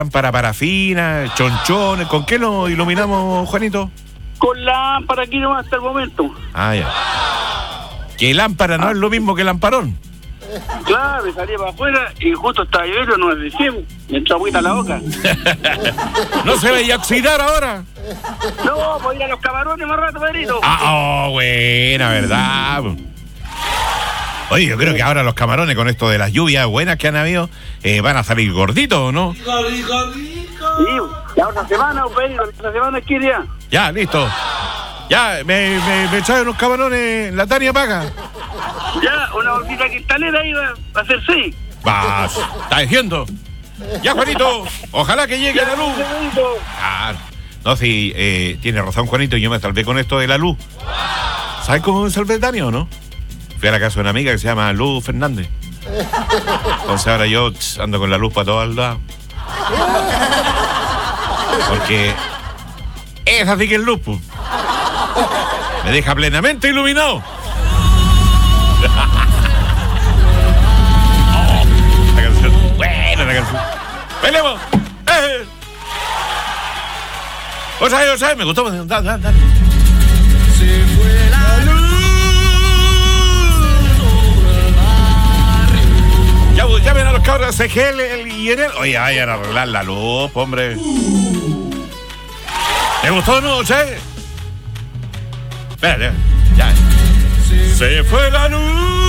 lámpara parafina, chonchones. ¿Con qué lo iluminamos, Juanito? Con lámpara aquí nomás hasta el momento. Ah, ya. Que lámpara no es lo mismo que lamparón. Claro, y salí para afuera y justo estaba lloviendo, nos decimos, me entró agüita a la boca. ¿No se veía oxidar ahora? No, voy a ir a los camarones más rato, Pedrito. Ah, oh, buena, ¿verdad? Oye, yo creo que ahora los camarones con esto de las lluvias buenas que han habido van a salir gorditos, ¿no? Sí, la otra semana, Pedrito, la otra semana es que ya. Ya, listo. Ya, me trae unos camarones, la Tania paga. Ya, una bolsita cristalera iba a hacer 6. Vas, está diciendo. Ya, Juanito, ojalá que llegue la luz. Ah, no, sí, tiene razón, Juanito, yo me salvé con esto de la luz. ¿Sabes cómo me salvé, Tania, o no? Fui a la casa de una amiga que se llama Luz Fernández. Entonces ahora yo ando con la luz para todos lados. Porque es así que es luz, pues. Me deja plenamente iluminado. La canción, buena la canción. ¡Bailemos! Otra vez, me gustó. Dale. Se fue la luz. Llamen a los cabros CGL y Enel. Oye, vayan a arreglar la luz, hombre. ¿Te gustó o no, Che? Espérate, ya. Se fue la luz.